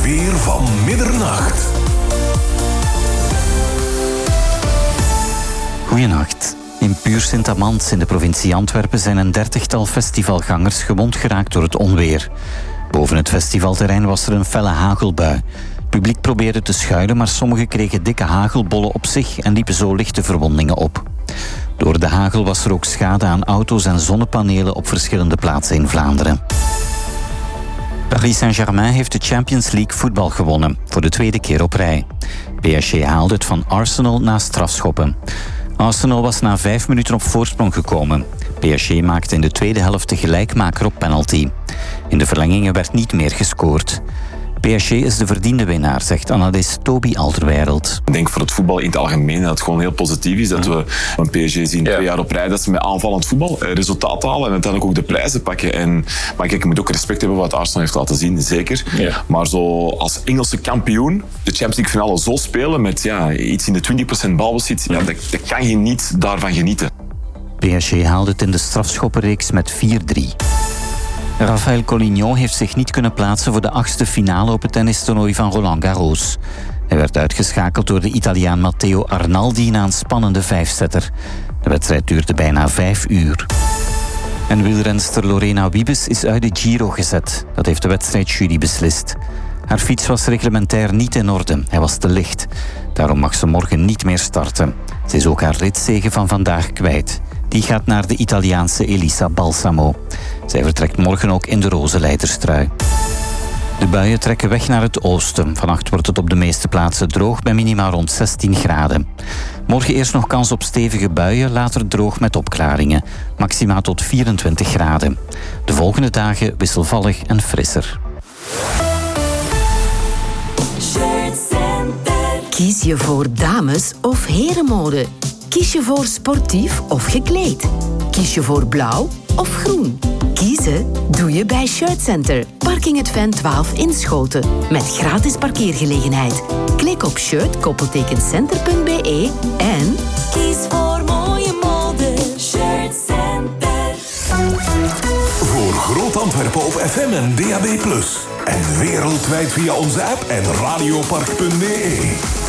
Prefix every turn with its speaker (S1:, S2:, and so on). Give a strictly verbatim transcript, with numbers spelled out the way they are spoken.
S1: weer van middernacht.
S2: Goeienacht. In Puur Sint-Amans in de provincie Antwerpen zijn een dertigtal festivalgangers gewond geraakt door het onweer. Boven het festivalterrein was er een felle hagelbui. Het publiek probeerde te schuilen, maar sommigen kregen dikke hagelbollen op zich en liepen zo lichte verwondingen op. Door de hagel was er ook schade aan auto's en zonnepanelen op verschillende plaatsen in Vlaanderen. Paris Saint-Germain heeft de Champions League voetbal gewonnen, voor de tweede keer op rij. P S G haalde het van Arsenal na strafschoppen. Arsenal was na vijf minuten op voorsprong gekomen. P S G maakte in de tweede helft de gelijkmaker op penalty. In de verlengingen werd niet meer gescoord. P S G is de verdiende winnaar, zegt analist Toby Alderweireld.
S3: Ik denk voor het voetbal in het algemeen dat het gewoon heel positief is. Dat we een P S G zien twee jaar op rij dat ze met aanvallend voetbal resultaat halen en uiteindelijk ook de prijzen pakken. En, maar kijk, je moet ook respect hebben wat Arsenal heeft laten zien, zeker. Ja. Maar zo als Engelse kampioen de Champions League finale zo spelen met ja, iets in de twintig procent balbezit, ja, dat, dat kan je niet daarvan genieten.
S2: P S G haalde het in de strafschoppenreeks met vier drie. Rafael Collignon heeft zich niet kunnen plaatsen voor de achtste finale op het tennistoernooi van Roland Garros. Hij werd uitgeschakeld door de Italiaan Matteo Arnaldi na een spannende vijfsetter. De wedstrijd duurde bijna vijf uur. En wielrenster Lorena Wiebes is uit de Giro gezet. Dat heeft de wedstrijdjury beslist. Haar fiets was reglementair niet in orde. Hij was te licht. Daarom mag ze morgen niet meer starten. Ze is ook haar ritzege van vandaag kwijt. Die gaat naar de Italiaanse Elisa Balsamo. Zij vertrekt morgen ook in de roze leiderstrui. De buien trekken weg naar het oosten. Vannacht wordt het op de meeste plaatsen droog bij minima rond zestien graden. Morgen eerst nog kans op stevige buien, later droog met opklaringen. Maxima tot vierentwintig graden. De volgende dagen wisselvallig en frisser.
S4: Kies je voor dames- of herenmode? Kies je voor sportief of gekleed? Kies je voor blauw of groen? Kiezen doe je bij Shirt Center, Parking het Ven twaalf in Schoten. Met gratis parkeergelegenheid. Klik op shirt-center punt b e en kies voor mooie mode. Shirt Center.
S1: Voor Groot Antwerpen op F M en D A B plus. En wereldwijd via onze app en radiopark punt b e.